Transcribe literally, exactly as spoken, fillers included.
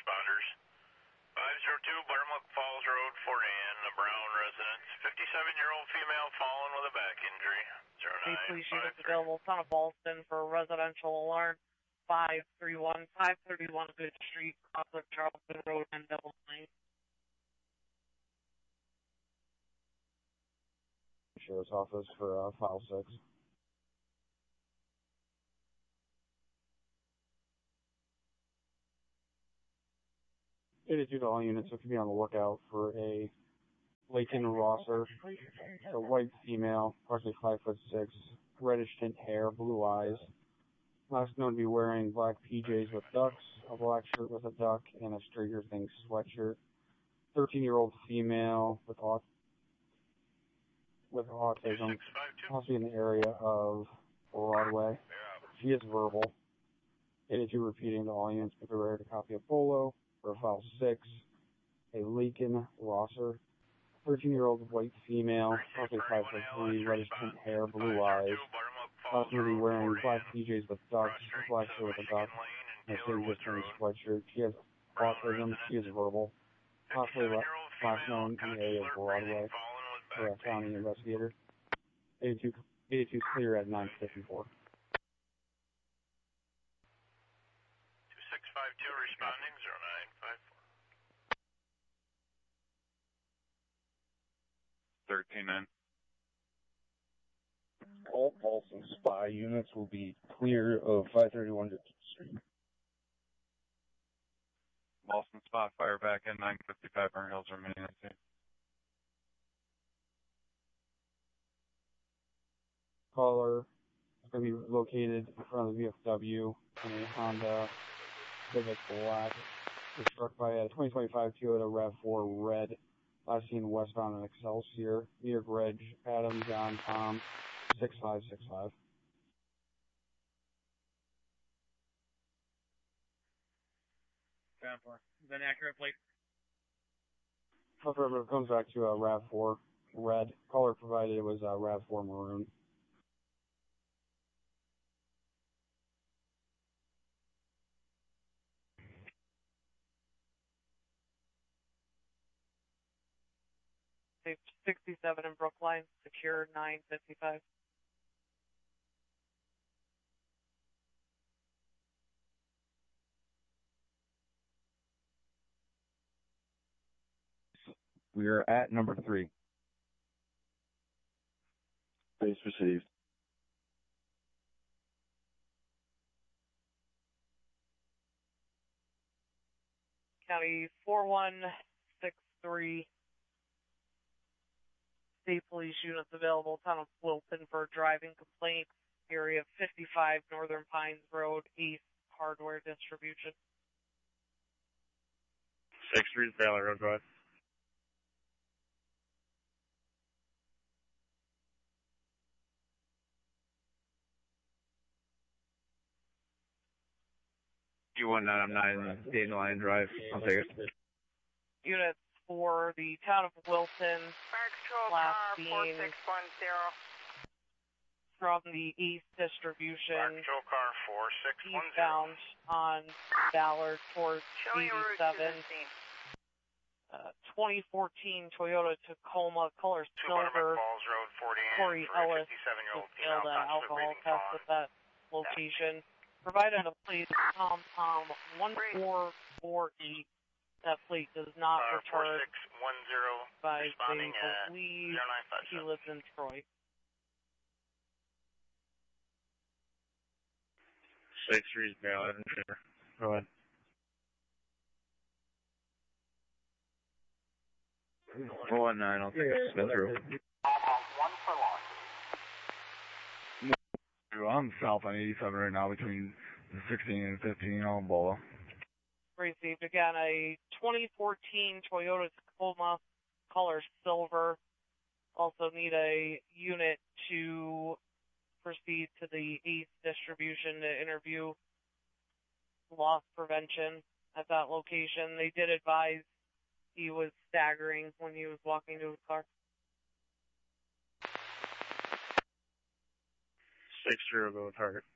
responders. five zero two Buttermilk Falls Road, Fort Ann, a Brown residence. fifty-seven-year-old female fallen with a back injury. zero nine Police units available, town of Ballston for a residential alarm. five three one, five thirty-one Good Street, Conflict Charleston Road, and Double Lane. Sheriff's Office for uh, file six. eighty-two to all units, so if you be on the lookout for a Layton Rosser, a white female, approximately five foot six, reddish tint hair, blue eyes. Last known to be wearing black P Js with ducks, a black shirt with a duck, and a Stranger Things sweatshirt. thirteen-year-old female with aut with autism, possibly in the area of Broadway. She is verbal. eighty-two repeating to all units, be prepared to copy a Polo for file six, a Laken Rosser, thirteen-year-old white female, possibly five foot three, reddish tint hair, blue eyes, possibly wearing black P Js with ducks, a black shirt with a duck, and a Stranger Things sweatshirt. She has autism. She is verbal. Possibly last known in the area of Broadway for a county investigator. eighty-two, eighty-two clear at nine fifty-four. two six five two responding, zero nine five four. thirteen nine. All pulse and spy units will be clear of five thirty-one Dixon Street. Boston spot, fire back at nine fifty-five Burn Hills remaining at sea. Caller is going to be located in front of the V F W in a Honda Civic Black. Was struck by a twenty twenty-five Toyota RAV four Red. Last seen westbound in Excelsior. Near Reg, Adam, John, Tom, six five six five. ten four. Is that an accurate plate? Affirmative, comes back to a RAV four Red. Caller provided it was a RAV four Maroon. sixty-seven in Brookline, secure nine fifty-five. We are at number three. Base received. County four one six three. State police units available, town of Wilton for driving complaint, area fifty-five Northern Pines Road, East Hardware Distribution. six three Valley Road, go ahead. You want nine nine Dandelion Drive. I'll take it. Units for the town of Wilton, last being from the East Distribution, Patrol car four six one zero. eastbound on Ballard towards eighty-seven. Uh, twenty fourteen Toyota Tacoma, color silver. Falls Road, Corey Ellis failed an alcohol test at that location. Provided a plate Tom Tom one four four eight. That plate does not uh, return four six one zero, by responding they believe he lives in Troy. six three Valley, go ahead. four one nine, I'll take it. Smith through. One for launch. I'm south on eighty-seven right now between sixteen and fifteen on Bola. Received again a twenty fourteen Toyota Tacoma, color silver. Also need a unit to proceed to the East Distribution to interview loss prevention at that location. They did advise he was staggering when he was walking to his car. six zero, go target.